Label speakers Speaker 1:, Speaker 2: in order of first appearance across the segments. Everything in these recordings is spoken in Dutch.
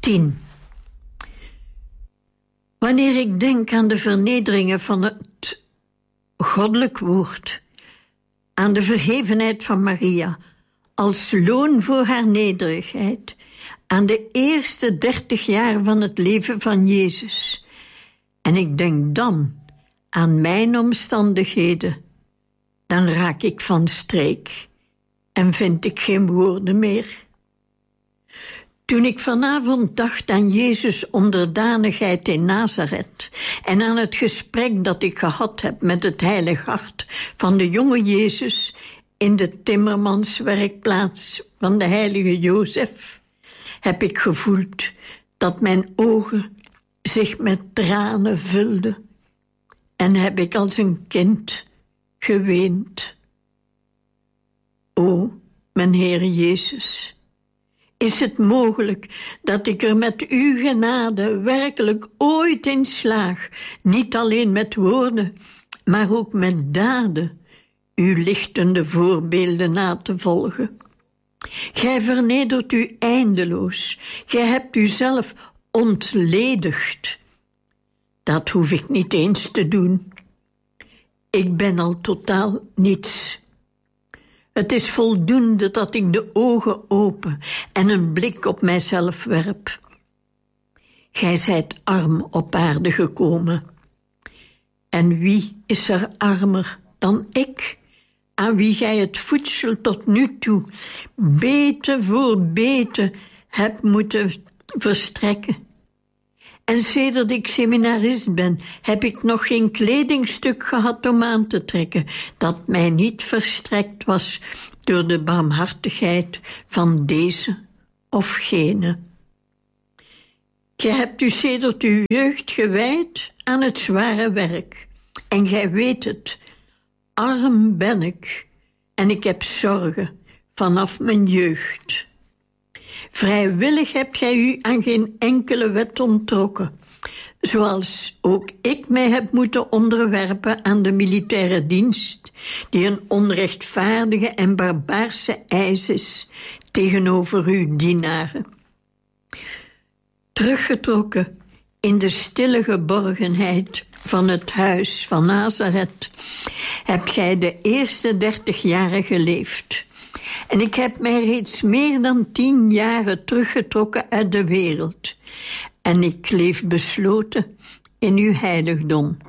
Speaker 1: 10. Wanneer ik denk aan de vernederingen van het goddelijk woord, aan de verhevenheid van Maria als loon voor haar nederigheid, aan de eerste 30 jaar van het leven van Jezus, en ik denk dan aan mijn omstandigheden, dan raak ik van streek en vind ik geen woorden meer. Toen ik vanavond dacht aan Jezus' onderdanigheid in Nazareth en aan het gesprek dat ik gehad heb met het heilig hart van de jonge Jezus in de timmermanswerkplaats van de heilige Jozef, heb ik gevoeld dat mijn ogen zich met tranen vulden en heb ik als een kind geweend. O, mijn Heer Jezus, is het mogelijk dat ik er met uw genade werkelijk ooit in slaag, niet alleen met woorden, maar ook met daden, uw lichtende voorbeelden na te volgen? Gij vernedert u eindeloos, gij hebt uzelf ontledigd. Dat hoef ik niet eens te doen. Ik ben al totaal niets. Het is voldoende dat ik de ogen open en een blik op mijzelf werp. Gij zijt arm op aarde gekomen. En wie is er armer dan ik, aan wie gij het voedsel tot nu toe bete voor bete hebt moeten verstrekken? En sedert ik seminarist ben, heb ik nog geen kledingstuk gehad om aan te trekken dat mij niet verstrekt was door de barmhartigheid van deze of gene. Gij hebt u sedert uw jeugd gewijd aan het zware werk. En gij weet het, arm ben ik en ik heb zorgen vanaf mijn jeugd. Vrijwillig hebt gij u aan geen enkele wet onttrokken, zoals ook ik mij heb moeten onderwerpen aan de militaire dienst, die een onrechtvaardige en barbaarse eis is tegenover uw dienaren. Teruggetrokken in de stille geborgenheid van het huis van Nazareth, hebt gij de eerste 30 jaren geleefd. En ik heb mij reeds meer dan 10 jaren teruggetrokken uit de wereld. En ik leef besloten in uw heiligdom.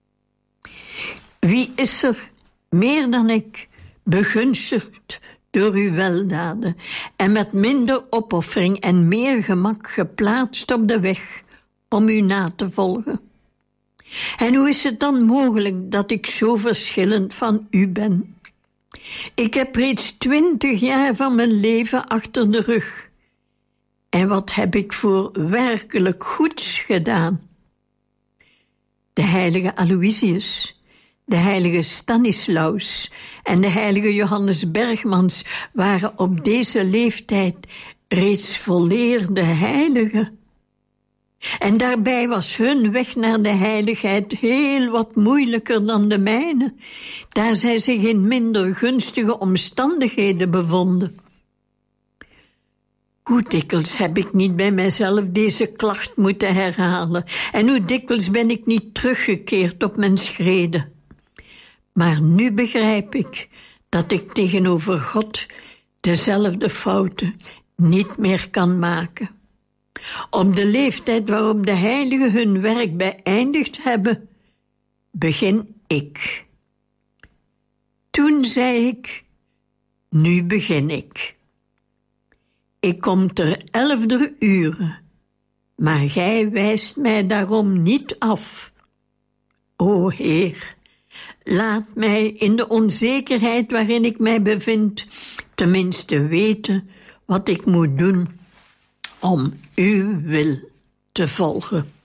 Speaker 1: Wie is er meer dan ik begunstigd door uw weldaden en met minder opoffering en meer gemak geplaatst op de weg om u na te volgen? En hoe is het dan mogelijk dat ik zo verschillend van u ben? Ik heb reeds 20 jaar van mijn leven achter de rug. En wat heb ik voor werkelijk goeds gedaan? De heilige Aloysius, de heilige Stanislaus en de heilige Johannes Bergmans waren op deze leeftijd reeds volleerde heiligen. En daarbij was hun weg naar de heiligheid heel wat moeilijker dan de mijne, daar zij zich in minder gunstige omstandigheden bevonden. Hoe dikwijls heb ik niet bij mijzelf deze klacht moeten herhalen, en hoe dikwijls ben ik niet teruggekeerd op mijn schreden. Maar nu begrijp ik dat ik tegenover God dezelfde fouten niet meer kan maken. Op de leeftijd waarop de heiligen hun werk beëindigd hebben, begin ik. Toen zei ik, nu begin ik. Ik kom ter 11e uren, maar gij wijst mij daarom niet af. O Heer, laat mij in de onzekerheid waarin ik mij bevind, tenminste weten wat ik moet doen om uw wil te volgen.